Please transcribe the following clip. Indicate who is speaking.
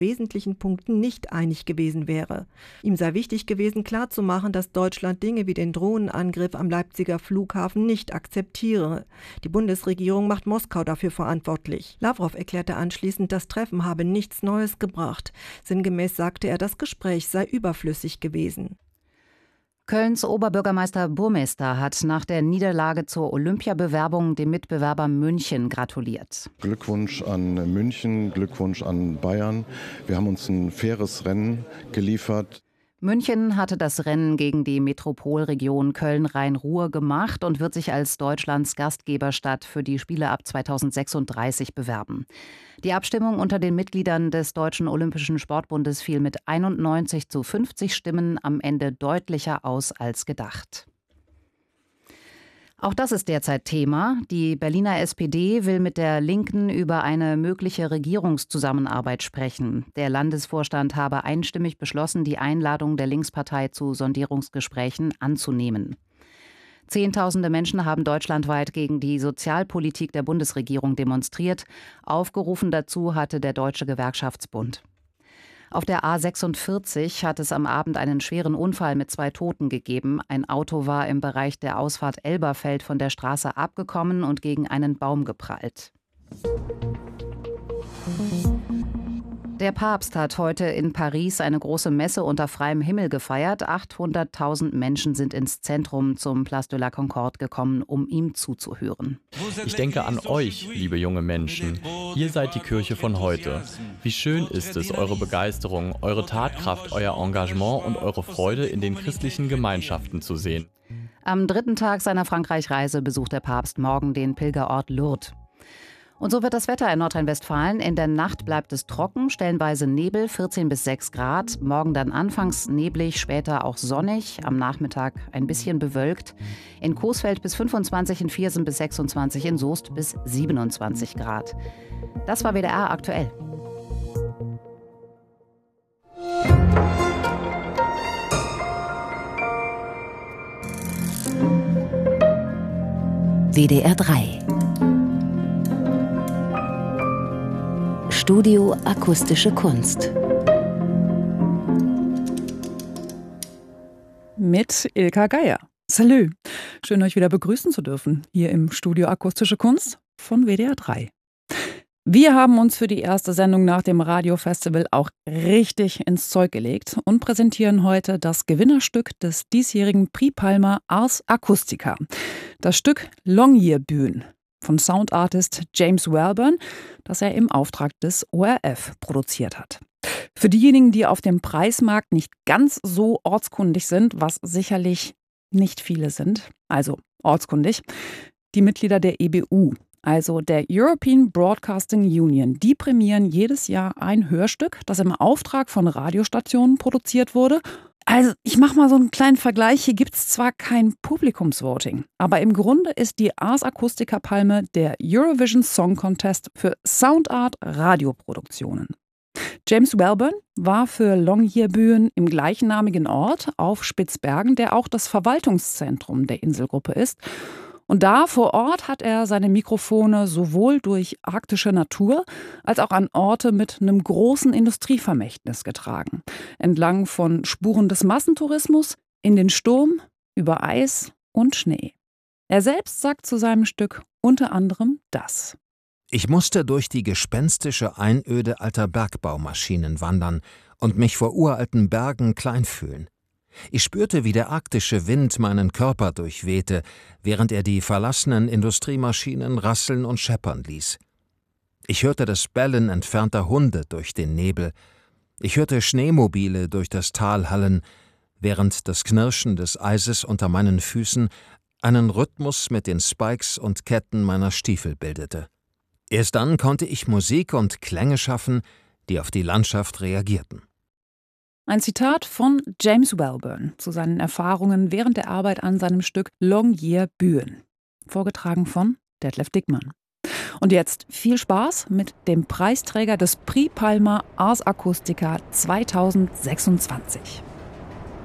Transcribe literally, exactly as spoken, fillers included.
Speaker 1: wesentlichen Punkten nicht einig gewesen wäre. Ihm sei wichtig gewesen, klarzumachen, dass Deutschland Dinge wie den Drohnenangriff am Leipziger Flughafen nicht akzeptiere. Die Bundesregierung macht Moskau dafür verantwortlich. Lavrov erklärte anschließend, das Treffen habe nichts Neues gebracht. Sinngemäß sagte er, das Gespräch sei überflüssig gewesen.
Speaker 2: Kölns Oberbürgermeister Burmester hat nach der Niederlage zur Olympiabewerbung dem Mitbewerber München gratuliert.
Speaker 3: Glückwunsch an München, Glückwunsch an Bayern. Wir haben uns ein faires Rennen geliefert.
Speaker 2: München hatte das Rennen gegen die Metropolregion Köln-Rhein-Ruhr gemacht und wird sich als Deutschlands Gastgeberstadt für die Spiele ab zweitausendsechsunddreißig bewerben. Die Abstimmung unter den Mitgliedern des Deutschen Olympischen Sportbundes fiel mit einundneunzig zu fünfzig Stimmen am Ende deutlicher aus als gedacht. Auch das ist derzeit Thema. Die Berliner S P D will mit der Linken über eine mögliche Regierungszusammenarbeit sprechen. Der Landesvorstand habe einstimmig beschlossen, die Einladung der Linkspartei zu Sondierungsgesprächen anzunehmen. Zehntausende Menschen haben deutschlandweit gegen die Sozialpolitik der Bundesregierung demonstriert. Aufgerufen dazu hatte der Deutsche Gewerkschaftsbund. Auf der A sechsundvierzig hat es am Abend einen schweren Unfall mit zwei Toten gegeben. Ein Auto war im Bereich der Ausfahrt Elberfeld von der Straße abgekommen und gegen einen Baum geprallt. Der Papst hat heute in Paris eine große Messe unter freiem Himmel gefeiert. achthunderttausend Menschen sind ins Zentrum zum Place de la Concorde gekommen, um ihm zuzuhören.
Speaker 4: Ich denke an euch, liebe junge Menschen. Ihr seid die Kirche von heute. Wie schön ist es, eure Begeisterung, eure Tatkraft, euer Engagement und eure Freude in den christlichen Gemeinschaften zu sehen.
Speaker 2: Am dritten Tag seiner Frankreich-Reise besucht der Papst morgen den Pilgerort Lourdes. Und so wird das Wetter in Nordrhein-Westfalen. In der Nacht bleibt es trocken, stellenweise Nebel, vierzehn bis sechs Grad. Morgen dann anfangs neblig, später auch sonnig. Am Nachmittag ein bisschen bewölkt. In Coesfeld bis fünfundzwanzig, in Viersen bis sechsundzwanzig, in Soest bis siebenundzwanzig Grad. Das war W D R aktuell.
Speaker 5: W D R drei Studio Akustische Kunst.
Speaker 6: Mit Ilka Geier. Salü. Schön, euch wieder begrüßen zu dürfen, hier im Studio Akustische Kunst von W D R drei. Wir haben uns für die erste Sendung nach dem Radiofestival auch richtig ins Zeug gelegt und präsentieren heute das Gewinnerstück des diesjährigen Prix Palma Ars Acustica. Das Stück Longyear Bühn von Soundartist James Welburn, das er im Auftrag des O R F produziert hat. Für diejenigen, die auf dem Preismarkt nicht ganz so ortskundig sind, was sicherlich nicht viele sind, also ortskundig, die Mitglieder der E B U, also der European Broadcasting Union, die prämieren jedes Jahr ein Hörstück, das im Auftrag von Radiostationen produziert wurde. Also ich mache mal so einen kleinen Vergleich. Hier gibt es zwar kein Publikumsvoting, aber im Grunde ist die Ars Acustica Palme der Eurovision Song Contest für Soundart Radioproduktionen. James Welburn war für Longyear Bühn im gleichnamigen Ort auf Spitzbergen, der auch das Verwaltungszentrum der Inselgruppe ist. Und da vor Ort hat er seine Mikrofone sowohl durch arktische Natur als auch an Orte mit einem großen Industrievermächtnis getragen. Entlang von Spuren des Massentourismus, in den Sturm, über Eis und Schnee. Er selbst sagt zu seinem Stück unter anderem das.
Speaker 7: Ich musste durch die gespenstische Einöde alter Bergbaumaschinen wandern und mich vor uralten Bergen klein fühlen. Ich spürte, wie der arktische Wind meinen Körper durchwehte, während er die verlassenen Industriemaschinen rasseln und scheppern ließ. Ich hörte das Bellen entfernter Hunde durch den Nebel. Ich hörte Schneemobile durch das Tal hallen, während das Knirschen des Eises unter meinen Füßen einen Rhythmus mit den Spikes und Ketten meiner Stiefel bildete. Erst dann konnte ich Musik und Klänge schaffen, die auf die Landschaft reagierten.
Speaker 6: Ein Zitat von James Welburn zu seinen Erfahrungen während der Arbeit an seinem Stück Longyear Bühn. Vorgetragen von Detlef Dickmann. Und jetzt viel Spaß mit dem Preisträger des Prix Palma Ars Acustica zweitausendsechsundzwanzig.